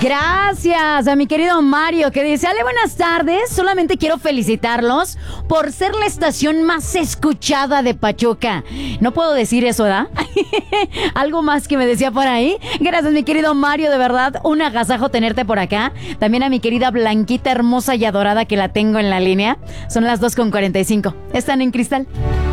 Gracias a mi querido Mario que dice, Ale, buenas tardes, solamente quiero felicitarlos por ser la estación más escuchada de Pachuca. No puedo decir eso, ¿verdad? Algo más que me decía por ahí. Gracias mi querido Mario, de verdad, un agasajo tenerte por acá. También a mi querida Blanquita hermosa y adorada que la tengo en la línea. Son las 2:45. Están en Cristal.